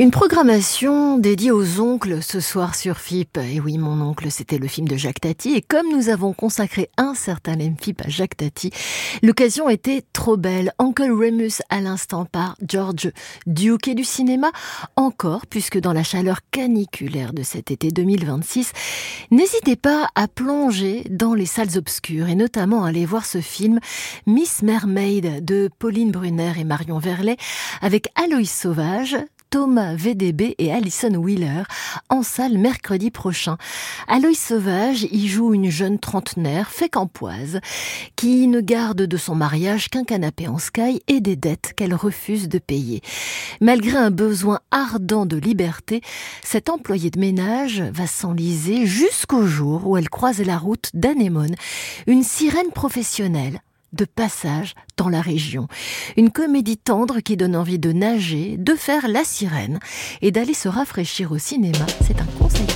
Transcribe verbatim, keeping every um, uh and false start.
Une programmation dédiée aux oncles ce soir sur F I P. Et oui, mon oncle, c'était le film de Jacques Tati. Et comme nous avons consacré un certain F I P à Jacques Tati, l'occasion était trop belle. Uncle Remus à l'instant par George Duke et du cinéma encore, puisque dans la chaleur caniculaire de cet été deux mille vingt-six, n'hésitez pas à plonger dans les salles obscures et notamment à aller voir ce film Miss Mermaid de Pauline Brunner et Marion Verlet avec Aloïs Sauvage, Thomas V D B et Alison Wheeler en salle mercredi prochain. Aloïs Sauvage y joue une jeune trentenaire fécampoise qui ne garde de son mariage qu'un canapé en sky et des dettes qu'elle refuse de payer. Malgré un besoin ardent de liberté, cette employée de ménage va s'enliser jusqu'au jour où elle croise la route d'Anémone, une sirène professionnelle de passage dans la région. Une comédie tendre qui donne envie de nager, de faire la sirène et d'aller se rafraîchir au cinéma. C'est un conseil.